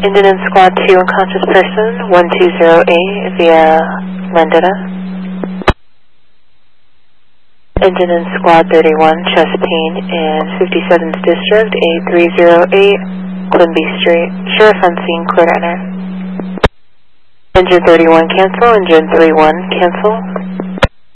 Engine in Squad 2, unconscious person, 1208 via Landetta. Engine in Squad 31, chest pain in 57th District, 8308, Quinby Street. Sheriff on scene, clear to enter. Engine 31 cancel, engine 31 cancel.